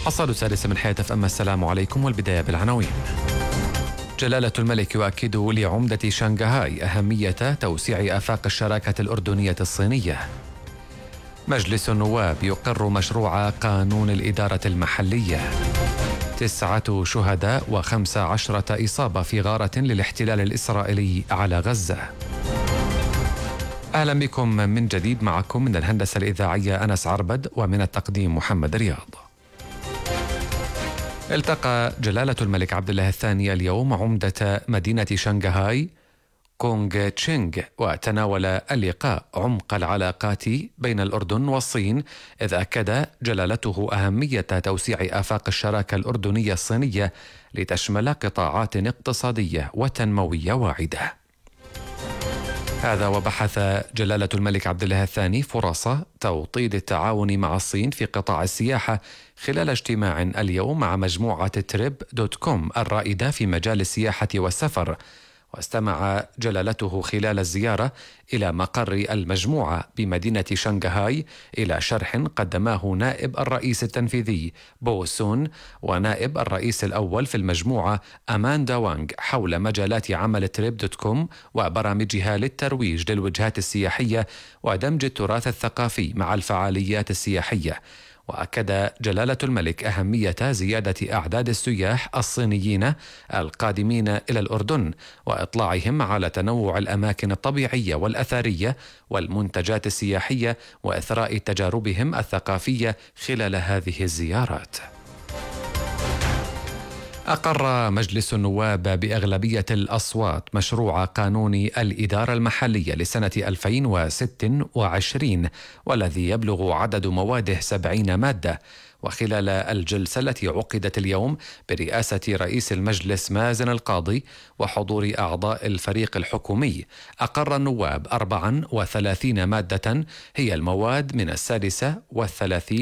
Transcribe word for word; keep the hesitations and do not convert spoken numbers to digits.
حصاد السادس من حياة أف أم. السلام عليكم، والبداية بالعناوين. جلالة الملك يؤكد لعمدة شنغهاي أهمية توسيع آفاق الشراكة الأردنية الصينية. مجلس النواب يقر مشروع قانون الإدارة المحلية. تسعة شهداء وخمس عشرة إصابة في غارة للاحتلال الإسرائيلي على غزة. أهلا بكم من جديد، معكم من الهندسة الإذاعية أنس عربد، ومن التقديم محمد رياض. التقى جلالة الملك عبد الله الثاني اليوم عمدة مدينة شنغهاي كونغ تشينغ، وتناول اللقاء عمق العلاقات بين الأردن والصين، إذ أكد جلالته أهمية توسيع آفاق الشراكة الأردنية الصينية لتشمل قطاعات اقتصادية وتنموية واعدة. هذا وبحث جلالة الملك عبد الله الثاني فرص توطيد التعاون مع الصين في قطاع السياحة خلال اجتماع اليوم مع مجموعة تريب دوت كوم الرائدة في مجال السياحة والسفر. واستمع جلالته خلال الزيارة إلى مقر المجموعة بمدينة شنغهاي إلى شرح قدماه نائب الرئيس التنفيذي بو سون ونائب الرئيس الأول في المجموعة أماندا وانغ حول مجالات عمل تريب دوت كوم وبرامجها للترويج للوجهات السياحية ودمج التراث الثقافي مع الفعاليات السياحية. وأكد جلالة الملك أهمية زيادة أعداد السياح الصينيين القادمين إلى الأردن وإطلاعهم على تنوع الأماكن الطبيعية والأثرية والمنتجات السياحية وإثراء تجاربهم الثقافية خلال هذه الزيارات. أقر مجلس النواب بأغلبية الأصوات مشروع قانون الإدارة المحلية لسنة ألفين وستة وعشرين، والذي يبلغ عدد مواده سبعين مادة. وخلال الجلسة التي عقدت اليوم برئاسة رئيس المجلس مازن القاضي وحضور أعضاء الفريق الحكومي، أقر النواب أربعا وثلاثين مادة هي المواد من السادسة والثلاثين